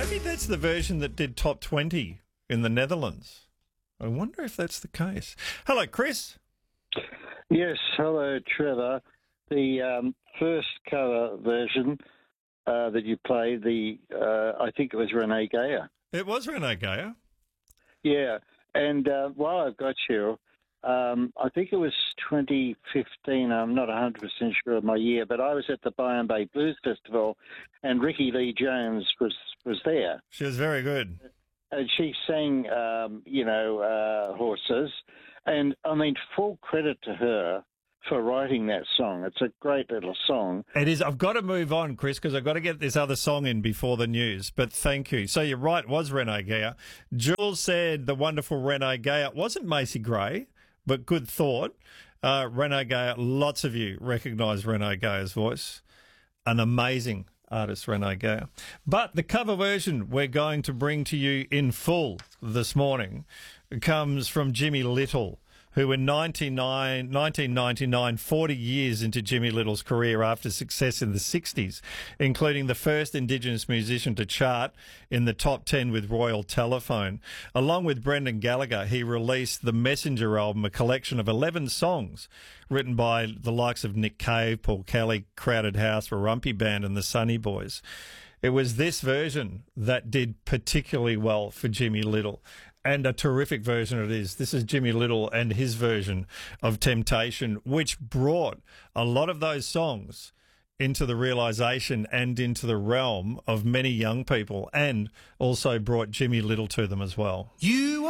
Maybe that's the version that did top 20 in the Netherlands. I wonder if that's the case. Hello, Chris. Yes, hello, Trevor. The first cover version that you played, I think it was Renee Geyer. It was Renee Geyer. Yeah, and while I've got you, I think it was 2015. I'm not 100% sure of my year, but I was at the Byron Bay Blues Festival, and Ricky Lee Jones was there. She was very good. And she sang, Horses. And, I mean, full credit to her for writing that song. It's a great little song. It is. I've got to move on, Chris, because I've got to get this other song in before the news. But thank you. So you're right, it was Renee Geyer. Jules said the wonderful Renee Geyer. It wasn't Macy Gray, but good thought. Renee Geyer, lots of you recognise Renee Geyer's voice. An amazing artist, Renee Geyer. But the cover version we're going to bring to you in full this morning comes from Jimmy Little, who in 1999, 40 years into Jimmy Little's career after success in the 60s, including the first Indigenous musician to chart in the top 10 with Royal Telephone. Along with Brendan Gallagher, he released the Messenger album, a collection of 11 songs written by the likes of Nick Cave, Paul Kelly, Crowded House, Warumpi Band and the Sunny Boys. It was this version that did particularly well for Jimmy Little, and a terrific version it is. This is Jimmy Little and his version of Temptation, which brought a lot of those songs into the realisation and into the realm of many young people, and also brought Jimmy Little to them as well. You